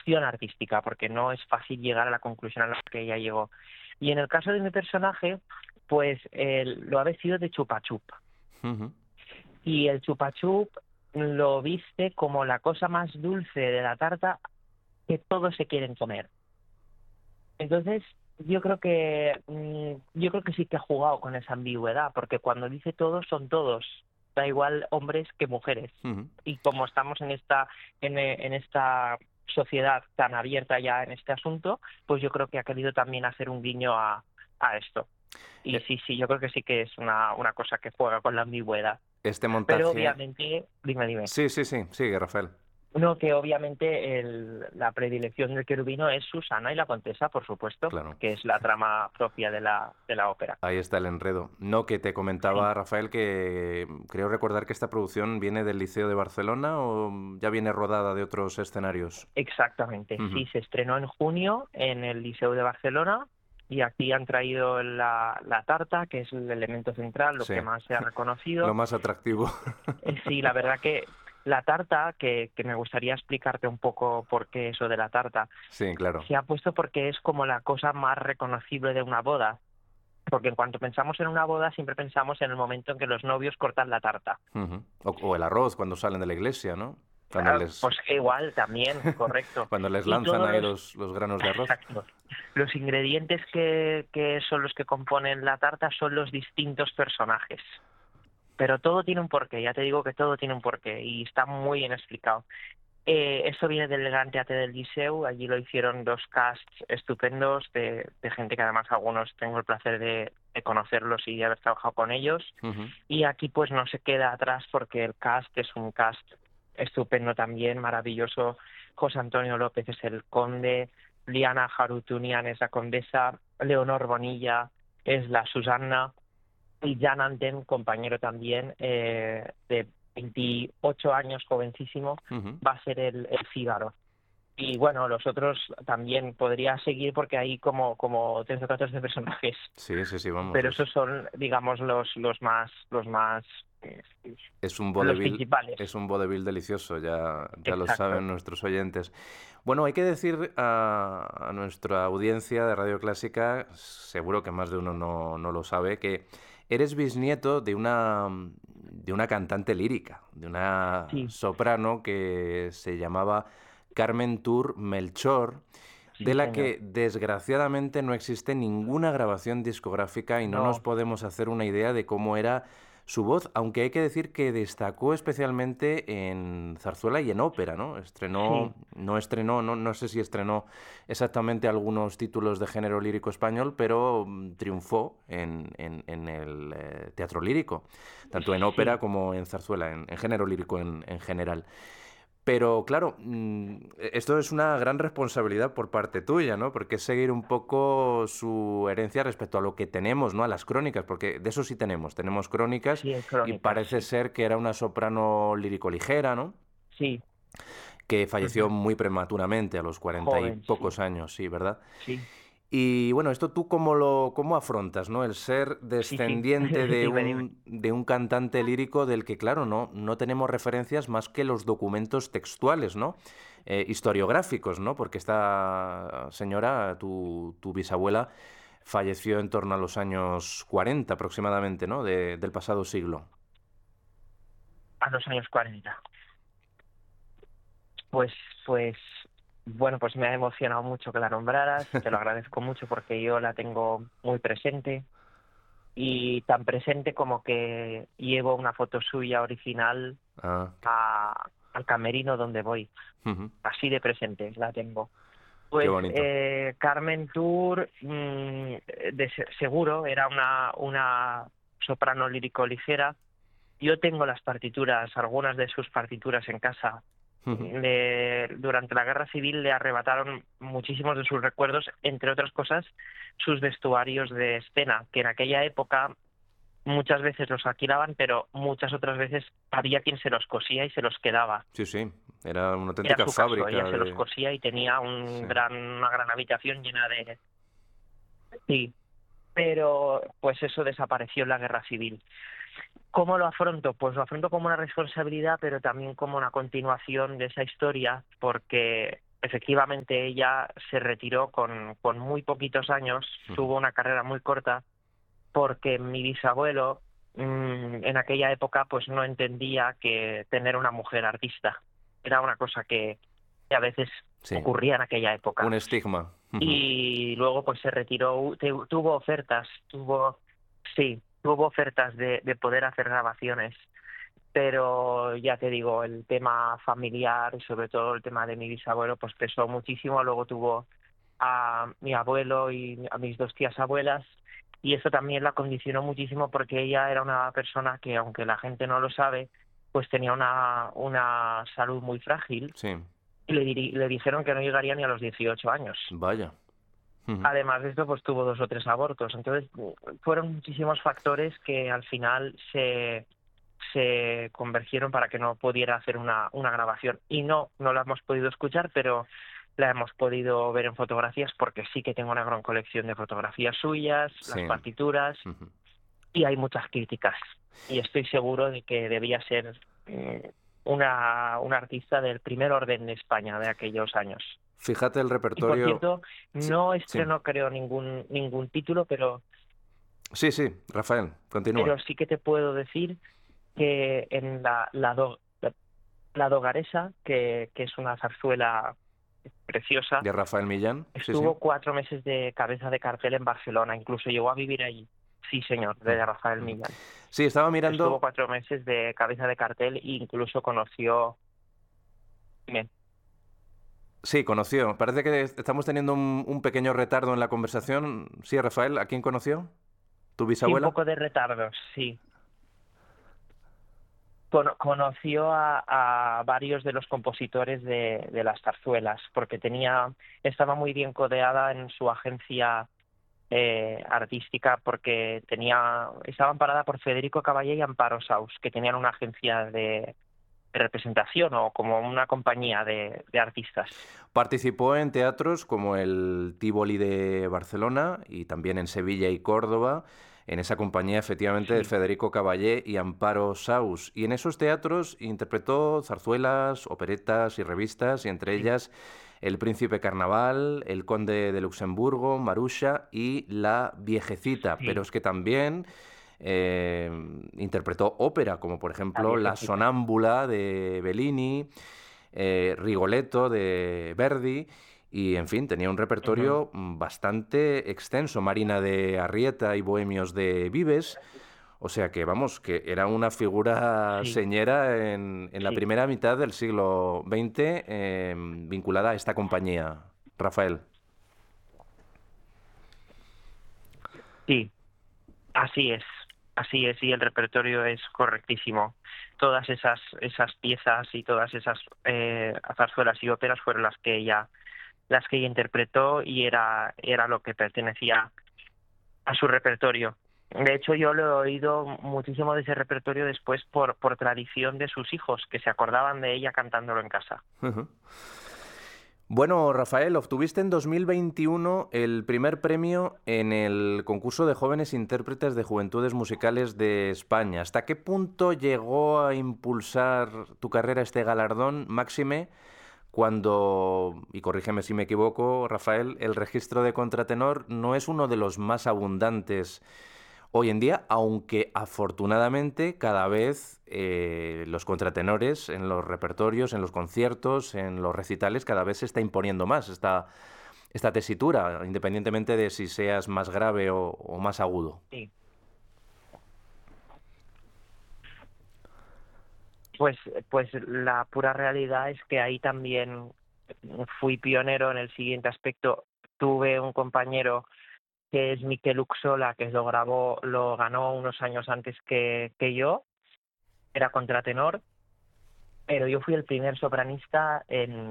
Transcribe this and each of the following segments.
dirección artística, porque no es fácil llegar a la conclusión a la que ella llegó. Y en el caso de mi personaje, pues lo ha vestido de Chupa Chup. Ujú. Y el Chupa Chup lo viste como la cosa más dulce de la tarta que todos se quieren comer. Entonces, yo creo que sí que ha jugado con esa ambigüedad, porque cuando dice todos son todos, da igual hombres que mujeres. Ujú. Y como estamos en esta sociedad tan abierta ya en este asunto, pues yo creo que ha querido también hacer un guiño a esto. Y Eh, sí, yo creo que sí que es una cosa que juega con la ambigüedad. Este Pero montaje... obviamente, dime. Sí, sí, sí, sigue, Rafael. No, que obviamente la predilección del querubino es Susana y la Contesa, por supuesto, Claro. que es la trama propia de la ópera. Ahí está el enredo. No, que te Sí, comentaba Rafael que creo recordar que esta producción viene del Liceo de Barcelona o ya viene rodada de otros escenarios. exactamente. Ujú. Sí, se estrenó en junio en el Liceu de Barcelona y aquí han traído la tarta, que es el elemento central, lo Sí, que más se ha lo reconocido. más atractivo. Sí, la verdad que la tarta, que me gustaría explicarte un poco por qué eso de la tarta, Sí, claro. se ha puesto porque es como la cosa más reconocible de una boda. Porque en cuanto pensamos en una boda, siempre pensamos en el momento en que los novios cortan la tarta. Ujú. O el arroz cuando salen de la iglesia, ¿no? Cuando les, Pues igual, también, correcto. cuando les Y lanzan todos ahí los granos de arroz. exacto, los ingredientes que son los que componen la tarta son los distintos personajes. Pero todo tiene un porqué, ya te digo que todo tiene un porqué y está muy bien explicado. Esto viene del Gran Teatre del Liceu, allí lo hicieron dos casts estupendos de gente que además algunos tengo el placer de conocerlos y de haber trabajado con ellos. Ujú. Y aquí pues no se queda atrás porque el cast es un cast estupendo también, maravilloso. José Antonio López es el conde, Liana Harutunian es la condesa, Leonor Bonilla es la Susanna y Jan Anten, compañero también de 28 años, jovencísimo, Ujú. va a ser el Fígaro. Y bueno, los otros también podría seguir porque hay como 13 o 14 personajes, Sí, sí, sí, vamos. pero esos son, digamos, los más eh, Es un los vodevil, principales. es un vodevil delicioso, ya lo Exacto. saben nuestros oyentes. Bueno, hay que decir a nuestra audiencia de Radio Clásica, seguro que más de uno no lo sabe, que eres bisnieto de una cantante lírica, de una Sí, soprano que se llamaba Carmen Tour Melchor, de sí, la señor. que desgraciadamente no existe ninguna grabación discográfica y no nos No, podemos hacer una idea de cómo era su voz, aunque hay que decir que destacó especialmente en zarzuela y en ópera, ¿no? sí, No sé si estrenó exactamente algunos títulos de género lírico español, pero triunfó en el teatro lírico, tanto en ópera sí. como en zarzuela, en género lírico en general. Pero claro, esto es una gran responsabilidad por parte tuya, ¿no? Porque es seguir un poco su herencia respecto a lo que tenemos, ¿no? A las crónicas, porque de eso sí tenemos crónicas Sí, hay y crónicas, parece sí. ser que era una soprano lírico ligera, ¿no? Sí. Que falleció Ujú. muy prematuramente, a los 40 y Joven, sí. pocos años, sí, ¿verdad? Sí, Y bueno, esto tú cómo afrontas, ¿no? El ser sí. descendiente de Dime. un cantante lírico del que, claro, no tenemos referencias más que los documentos textuales, ¿no? Historiográficos, ¿no? Porque esta señora, tu bisabuela, falleció en torno a los años 40 aproximadamente, ¿no? Del pasado siglo. A los años 40. Pues, pues, bueno, pues me ha emocionado mucho que la nombraras, te lo agradezco mucho porque yo la tengo muy presente y tan presente como que llevo una foto suya original Ah, al camerino donde voy, ujú, así de presente la tengo. qué Pues bonito. Carmen Tour, seguro, era una soprano lírico ligera. Yo tengo las partituras, algunas de sus partituras en casa. Ujú. Durante la Guerra Civil le arrebataron muchísimos de sus recuerdos, entre otras cosas, sus vestuarios de escena, que en aquella época muchas veces los alquilaban, pero muchas otras veces había quien se los cosía y se los quedaba. Sí, sí, era una Era auténtica su caso, ella fábrica se los de... cosía y tenía Sí. una gran habitación llena de... Sí, pero pues eso desapareció en la Guerra Civil. ¿Cómo lo afronto? Pues lo afronto como una responsabilidad, pero también como una continuación de esa historia, porque efectivamente ella se retiró con muy poquitos años, tuvo una carrera muy corta, porque mi bisabuelo en aquella época pues no entendía que tener una mujer artista era una cosa que a veces Sí, ocurría en aquella época. un estigma. Ujú. Y luego pues se retiró, tuvo ofertas, sí, tuvo ofertas de poder hacer grabaciones, pero ya te digo, el tema familiar y sobre todo el tema de mi bisabuelo pues pesó muchísimo. Luego tuvo a mi abuelo y a mis dos tías abuelas, y eso también la condicionó muchísimo porque ella era una persona que, aunque la gente no lo sabe, pues tenía una salud muy frágil, Sí, y le dijeron que no llegaría ni a los 18 años. vaya. Ujú. Además de esto, pues tuvo 2 o 3 abortos. Entonces, fueron muchísimos factores que al final se convergieron para que no pudiera hacer una grabación. Y no la hemos podido escuchar, pero la hemos podido ver en fotografías, porque sí que tengo una gran colección de fotografías suyas, Sí. las partituras, Ujú. y hay muchas críticas. Y estoy seguro de que debía ser una artista del primer orden de España de aquellos años. Fíjate el Y por repertorio. cierto, Sí, no sí, estrenó, creo, ningún título, sí, sí, Rafael, continúa. pero sí que te puedo decir que en la Dogaresa, que es una zarzuela preciosa, De Rafael Millán, sí, sí. estuvo 4 meses de cabeza de cartel en Barcelona, incluso llegó a vivir allí. Sí, señor, de Rafael Ujú. Millán. Sí, estaba Estuvo mirando. 4 meses de cabeza de cartel e incluso conoció... Dime. Sí, conoció. Parece que estamos teniendo un pequeño retardo en la conversación. Sí, Rafael, ¿a quién conoció? ¿Tu Sí, un bisabuela? poco de retardos, sí. Conoció a varios de los compositores de las zarzuelas, porque estaba muy bien codeada en su agencia artística, porque estaba amparada por Federico Caballé y Amparo Saus, que tenían una agencia de representación o como una compañía de artistas. Participó en teatros como el Tívoli de Barcelona y también en Sevilla y Córdoba, en esa compañía efectivamente de Sí, Federico Caballé y Amparo Saus. Y en esos teatros interpretó zarzuelas, operetas y revistas, y entre sí, ellas El Príncipe Carnaval, El Conde de Luxemburgo, Marusha y La Viejecita. Pero sí, es que también interpretó ópera, como por la ejemplo La viejecita. Sonámbula de Bellini, Rigoletto de Verdi, y en fin, tenía un Ujú. repertorio bastante extenso, Marina de Arrieta y Bohemios de Vives, o sea que vamos, que era una figura Sí, señera en la sí, primera mitad del siglo XX, vinculada a esta compañía, Rafael. sí, así es. Así es, y el repertorio es correctísimo. Todas esas piezas y todas esas zarzuelas y óperas fueron las que ella interpretó, y era lo que pertenecía a su repertorio. De hecho, yo lo he oído muchísimo de ese repertorio después por tradición de sus hijos, que se acordaban de ella cantándolo en casa. Bueno, Rafael, obtuviste en 2021 el primer premio en el concurso de jóvenes intérpretes de Juventudes Musicales de España. ¿Hasta qué punto llegó a impulsar tu carrera este galardón, máxime, cuando, y corrígeme si me equivoco, Rafael, el registro de contratenor no es uno de los más abundantes hoy en día, aunque afortunadamente cada vez los contratenores en los repertorios, en los conciertos, en los recitales, cada vez se está imponiendo más esta tesitura, independientemente de si seas más grave o más agudo? Sí. Pues la pura realidad es que ahí también fui pionero en el siguiente aspecto. Tuve un compañero que es Miquel Uxola, que lo ganó unos años antes que yo, era contratenor, pero yo fui el primer sopranista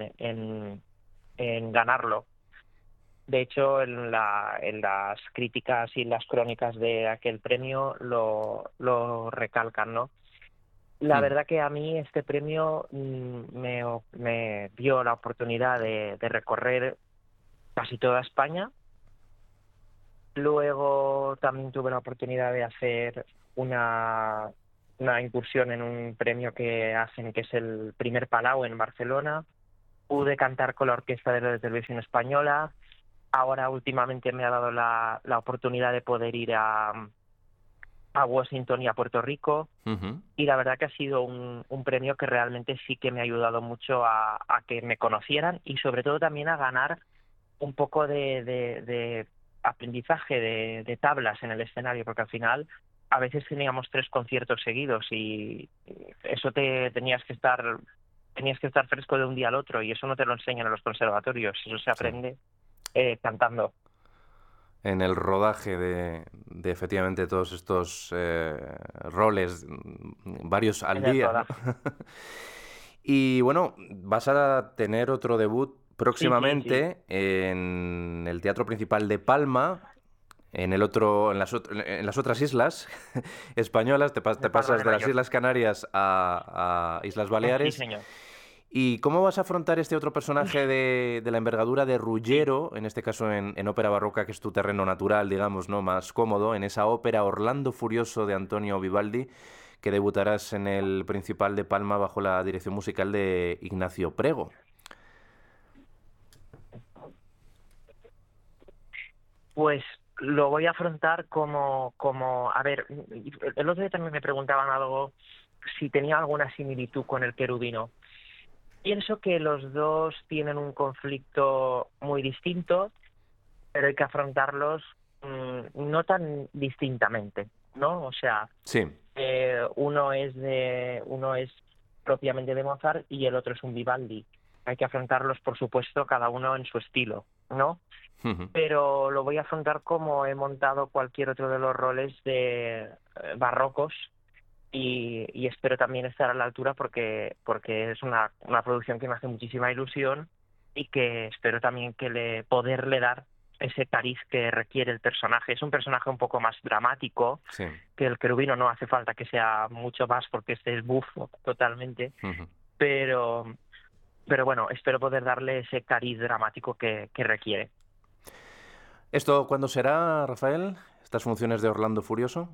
en ganarlo. De hecho, en las críticas y en las crónicas de aquel premio lo recalcan, ¿no? La Hmm. verdad que a mí este premio me dio la oportunidad de recorrer casi toda España. Luego también tuve la oportunidad de hacer una incursión en un premio que hacen, que es el primer Palau en Barcelona. pude cantar con la Orquesta de la Televisión Española. Ahora últimamente me ha dado la oportunidad de poder ir a Washington y a Puerto Rico, Ujú. y la verdad que ha sido un premio que realmente sí que me ha ayudado mucho a que me conocieran, y sobre todo también a ganar un poco de aprendizaje de tablas en el escenario, porque al final a veces teníamos 3 conciertos seguidos y eso tenías que estar fresco de un día al otro, y eso no te lo enseñan en los conservatorios, eso se Sí. aprende cantando. En el rodaje de efectivamente todos estos roles, varios al En el día, ¿no? rodaje. Y bueno, vas a tener otro debut Sí, sí, sí. próximamente en el Teatro Principal de Palma, en el otro, en las otras islas españolas, te De Palma pasas de de las Mallorca. Islas Canarias a Islas Sí, Baleares. señor. ¿Y cómo vas a afrontar este otro personaje de la envergadura de Sí. Ruggiero, en este caso en ópera barroca, que es tu terreno natural, digamos, ¿no? Más cómodo, en esa ópera Orlando Furioso de Antonio Vivaldi, que debutarás en el Principal de Palma bajo la dirección musical de Ignacio Prego? Pues lo voy a afrontar a ver, el otro día también me preguntaban algo, si tenía alguna similitud con el querubino. Pienso que los dos tienen un conflicto muy distinto, pero hay que afrontarlos no tan distintamente, ¿no? O sea, Sí. uno es propiamente de Mozart y el otro es un Vivaldi. Hay que afrontarlos, por supuesto, cada uno en su estilo, ¿no? Ujú. Pero lo voy a afrontar como he montado cualquier otro de los roles de barrocos, y espero también estar a la altura porque es una producción que me hace muchísima ilusión, y que espero también poderle dar ese cariz que requiere el personaje. Es un personaje un poco más dramático Sí. que el querubino, no hace falta que sea mucho más porque este es bufo totalmente, Ujú. pero bueno, espero poder darle ese cariz dramático que requiere. ¿Esto cuándo será, Rafael? ¿Estas funciones de Orlando Furioso?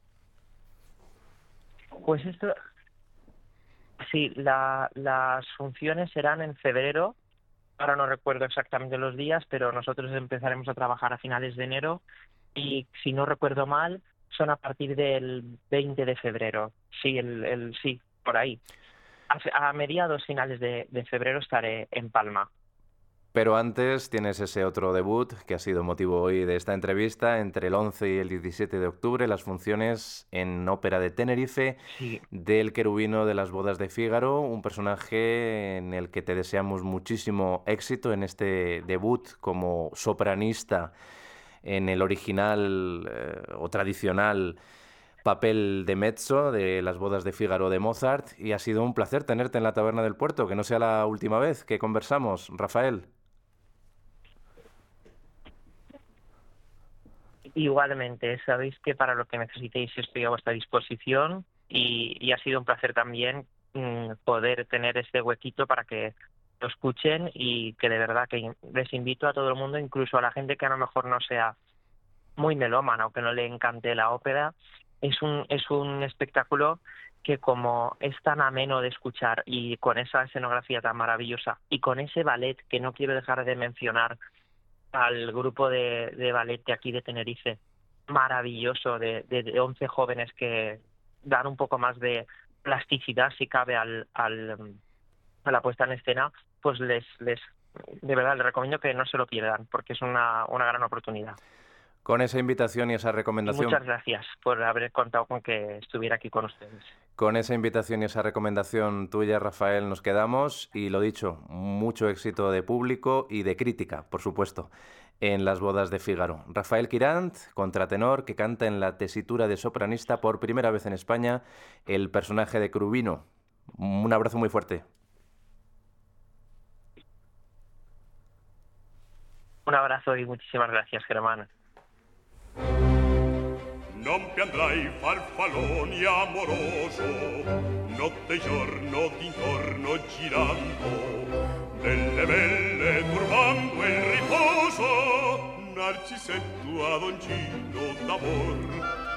Pues esto, sí, las funciones serán en febrero. Ahora no recuerdo exactamente los días, pero nosotros empezaremos a trabajar a finales de enero, y si no recuerdo mal, son a partir del 20 de febrero. Sí, sí, por ahí. A mediados finales de febrero estaré en Palma. Pero antes tienes ese otro debut que ha sido motivo hoy de esta entrevista, entre el 11 y el 17 de octubre, las funciones en Ópera de Tenerife Sí, del querubino de las bodas de Fígaro, un personaje en el que te deseamos muchísimo éxito en este debut como sopranista en el original o tradicional papel de mezzo de las bodas de Fígaro de Mozart, y ha sido un placer tenerte en la Taberna del Puerto, que no sea la última vez que conversamos, Rafael. igualmente. Sabéis que para lo que necesitéis estoy a vuestra disposición, y ha sido un placer también poder tener este huequito para que lo escuchen, y que de verdad que les invito a todo el mundo, incluso a la gente que a lo mejor no sea muy melómana o que no le encante la ópera. Es un espectáculo que, como es tan ameno de escuchar, y con esa escenografía tan maravillosa, y con ese ballet, que no quiero dejar de mencionar al grupo de ballet de aquí de Tenerife, maravilloso, de 11 jóvenes que dan un poco más de plasticidad, si cabe, a la puesta en escena, pues de verdad les recomiendo que no se lo pierdan, porque es una gran oportunidad. Con esa invitación y esa Y recomendación, muchas gracias por haber contado con que estuviera aquí con ustedes. con esa invitación y esa recomendación tuya, Rafael, nos quedamos y lo dicho, mucho éxito de público y de crítica, por supuesto, en las bodas de Fígaro. Rafael Quirant, contratenor, que canta en la tesitura de sopranista por primera vez en España el personaje de Crubino. Un abrazo muy fuerte. Un abrazo y muchísimas gracias, Germán. Non più andrai farfalloni amoroso, notte e giorno d'intorno girando, delle belle turbando il riposo, Narcisetto ad oncino d'amor.